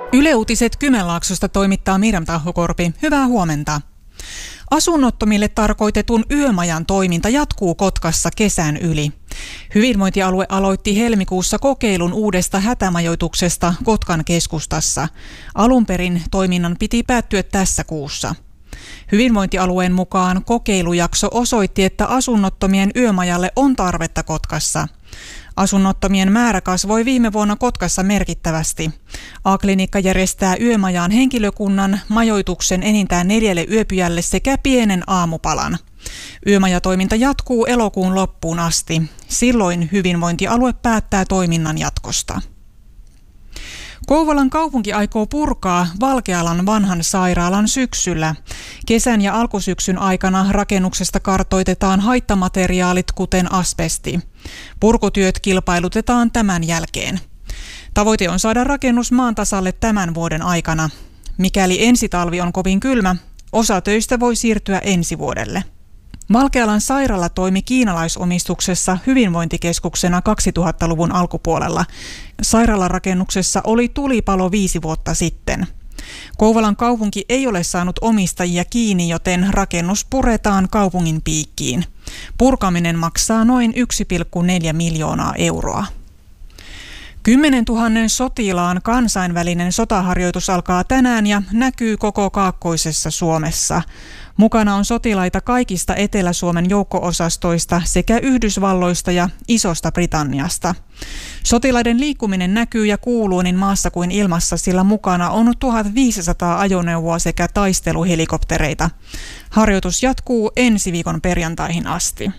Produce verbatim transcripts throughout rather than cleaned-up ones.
Yle Uutiset Kymenlaaksosta toimittaa Miriam Tahokorpi. Hyvää huomenta. Asunnottomille tarkoitetun yömajan toiminta jatkuu Kotkassa kesän yli. Hyvinvointialue aloitti helmikuussa kokeilun uudesta hätämajoituksesta Kotkan keskustassa. Alun perin toiminnan piti päättyä tässä kuussa. Hyvinvointialueen mukaan kokeilujakso osoitti, että asunnottomien yömajalle on tarvetta Kotkassa. Asunnottomien määrä kasvoi viime vuonna Kotkassa merkittävästi. A-klinikka järjestää yömajaan henkilökunnan majoituksen enintään neljälle yöpyjälle sekä pienen aamupalan. Yömajatoiminta jatkuu elokuun loppuun asti. Silloin hyvinvointialue päättää toiminnan jatkosta. Kouvolan kaupunki aikoo purkaa Valkealan vanhan sairaalan syksyllä. Kesän ja alkusyksyn aikana rakennuksesta kartoitetaan haittamateriaalit, kuten asbesti. Purkutyöt kilpailutetaan tämän jälkeen. Tavoite on saada rakennus maan tasalle tämän vuoden aikana. Mikäli ensi talvi on kovin kylmä, osa töistä voi siirtyä ensi vuodelle. Valkealan sairaala toimi kiinalaisomistuksessa hyvinvointikeskuksena kaksituhattaluvun alkupuolella. Sairaalarakennuksessa oli tulipalo viisi vuotta sitten. Kouvolan kaupunki ei ole saanut omistajia kiinni, joten rakennus puretaan kaupungin piikkiin. Purkaminen maksaa noin yksi pilkku neljä miljoonaa euroa. kymmenentuhannen sotilaan kansainvälinen sotaharjoitus alkaa tänään ja näkyy koko kaakkoisessa Suomessa. Mukana on sotilaita kaikista Etelä-Suomen joukko-osastoista sekä Yhdysvalloista ja Isosta Britanniasta. Sotilaiden liikkuminen näkyy ja kuuluu niin maassa kuin ilmassa, sillä mukana on tuhatviisisataa ajoneuvoa sekä taisteluhelikoptereita. Harjoitus jatkuu ensi viikon perjantaihin asti.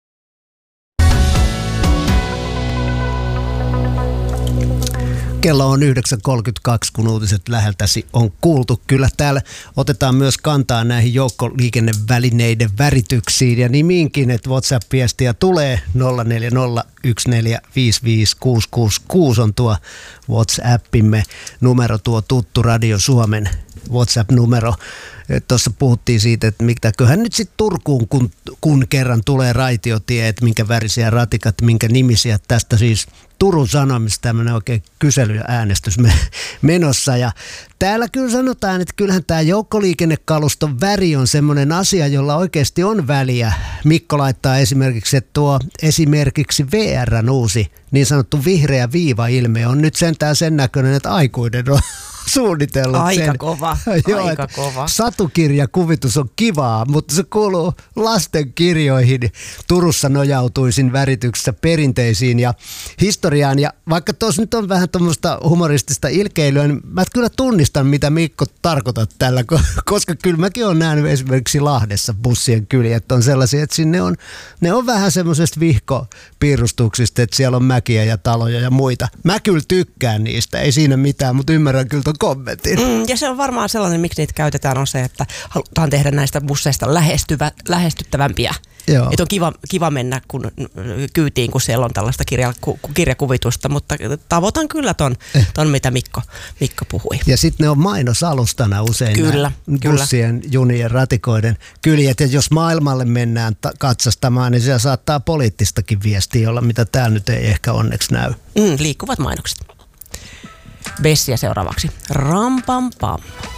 Kello on yhdeksän kolmekymmentäkaksi, kun uutiset läheltäsi on kuultu. Kyllä täällä otetaan myös kantaa näihin joukkoliikennevälineiden värityksiin ja nimiinkin, että WhatsApp-viestiä tulee nolla neljä nolla yksi neljä viisi viisi kuusi kuusi kuusi on tuo WhatsAppimme numero, tuo tuttu Radio Suomen WhatsApp-numero. Tuossa puhuttiin siitä, että mitäköhän nyt sitten Turkuun, kun, kun kerran tulee raitiotie, että minkä värisiä ratikat, minkä nimisiä. Tästä siis Turun Sanomista tämmöinen oikein kysely- ja äänestys menossa. Ja täällä kyllä sanotaan, että kyllähän tämä joukkoliikennekaluston väri on semmoinen asia, jolla oikeasti on väliä. Mikko laittaa esimerkiksi, että tuo esimerkiksi V R:n uusi niin sanottu vihreä viiva-ilme on nyt sentään sen näköinen, että aikuinen on suunnitellut aika sen. Kova, Joo, aika kova. Satukirjakuvitus on kivaa, mutta se kuuluu lastenkirjoihin. Turussa nojautuisin värityksessä perinteisiin ja historiaan. Ja vaikka tuossa nyt on vähän tuommoista humoristista ilkeilyä, niin mä kyllä tunnistan, mitä Mikko tarkoitat tällä, koska kyllä mäkin olen nähnyt esimerkiksi Lahdessa bussien kyljet on sellaisia, että sinne on, ne on vähän semmoisesta vihkopiirustuksista, että siellä on mäkiä ja taloja ja muita. Mä kyllä tykkään niistä, ei siinä mitään, mutta ymmärrän kyllä kommentin. Mm, ja se on varmaan sellainen, miksi niitä käytetään, on se, että halutaan tehdä näistä busseista lähestyvä, lähestyttävämpiä. Että on kiva, kiva mennä kun, kyytiin, kun siellä on tällaista kirja, ku, kirjakuvitusta, mutta tavoitan kyllä ton, ton mitä Mikko, Mikko puhui. Ja sitten ne on mainosalustana usein kyllä, bussien, kyllä. junien, ratikoiden kyljet. Ja jos maailmalle mennään ta- katsastamaan, niin siellä saattaa poliittistakin viestiä olla, mitä täällä nyt ei ehkä onneksi näy. Mm, liikkuvat mainokset. Bessiä seuraavaksi. Ram pam pam.